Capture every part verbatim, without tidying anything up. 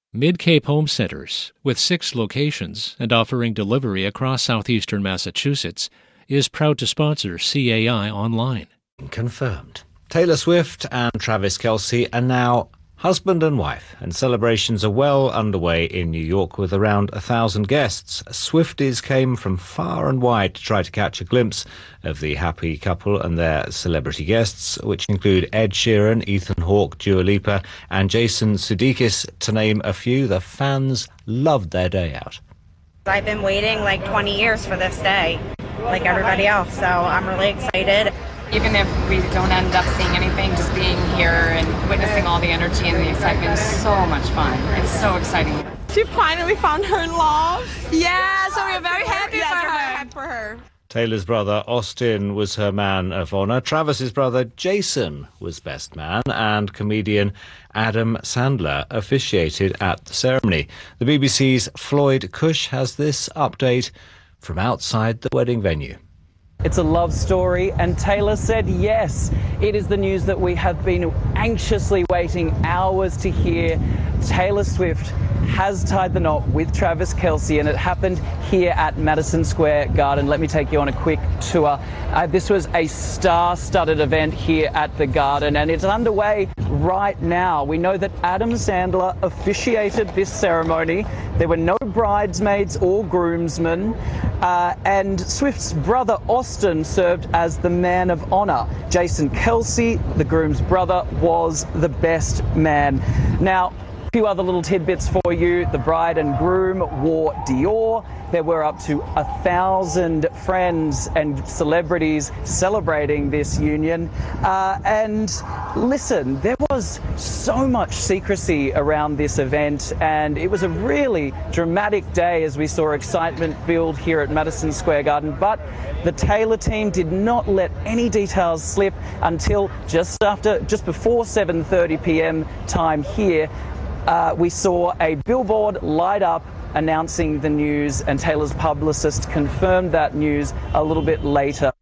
Mid-Cape Home Centers, with six locations and offering delivery across southeastern Massachusetts, is proud to sponsor C A I Online. Confirmed. Taylor Swift and Travis Kelce are now husband and wife, and celebrations are well underway in New York with around a thousand guests. Swifties came from far and wide to try to catch a glimpse of the happy couple and their celebrity guests, which include Ed Sheeran, Ethan Hawke, Dua Lipa and Jason Sudeikis, to name a few. The fans loved their day out. I've been waiting like twenty years for this day, like everybody else, so I'm really excited. Even if we don't end up seeing anything, just being here and witnessing all the energy and the excitement is so much fun. It's so exciting. She finally found her love. Yeah, so we're very happy yes, for we're her. Very happy for her. Taylor's brother Austin was her man of honour. Travis's brother Jason was best man, and comedian Adam Sandler officiated at the ceremony. The B B C's Floyd Cush has this update from outside the wedding venue. It's a love story, and Taylor said yes. It is the news that we have been anxiously waiting hours to hear. Taylor Swift has tied the knot with Travis Kelce, and it happened here at Madison Square Garden. Let me take you on a quick tour. Uh, this was a star-studded event here at the Garden, and it's underway right now. We know that Adam Sandler officiated this ceremony. There were no bridesmaids or groomsmen, uh, and Swift's brother Austin served as the man of honor. Jason Kelce, the groom's brother, was the best man. Now, a few other little tidbits for you. The bride and groom wore Dior. There were up to a thousand friends and celebrities celebrating this union. Uh, and listen, there was so much secrecy around this event, and it was a really dramatic day as we saw excitement build here at Madison Square Garden. But the Taylor team did not let any details slip until just after, just before seven thirty p m time here. Uh, we saw a billboard light up announcing the news, and Taylor's publicist confirmed that news a little bit later.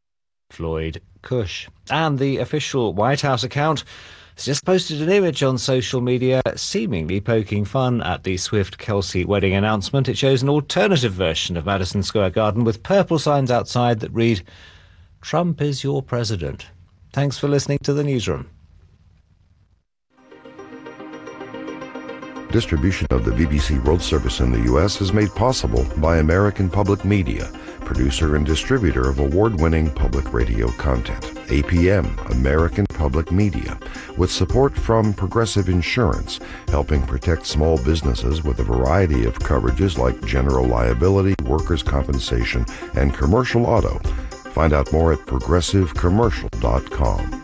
Floyd Cush. And the official White House account has just posted an image on social media seemingly poking fun at the Swift-Kelce wedding announcement. It shows an alternative version of Madison Square Garden with purple signs outside that read, "Trump is your president." Thanks for listening to the Newsroom. Distribution of the B B C World Service in the U S is made possible by American Public Media, producer and distributor of award-winning public radio content. A P M, American Public Media, with support from Progressive Insurance, helping protect small businesses with a variety of coverages like general liability, workers' compensation, and commercial auto. Find out more at progressive commercial dot com.